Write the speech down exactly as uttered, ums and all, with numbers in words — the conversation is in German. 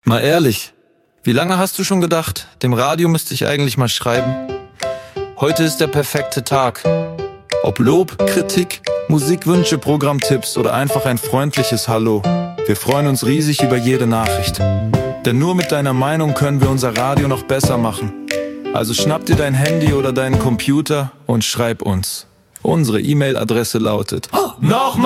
Mal ehrlich, wie lange hast du schon gedacht, dem Radio müsste ich eigentlich mal schreiben? Heute ist der perfekte Tag. Ob Lob, Kritik, Musikwünsche, Programmtipps oder einfach ein freundliches Hallo. Wir freuen uns riesig über jede Nachricht. Denn nur mit deiner Meinung können wir unser Radio noch besser machen. Also schnapp dir dein Handy oder deinen Computer und schreib uns. Unsere E-Mail-Adresse lautet: oh, nochmal!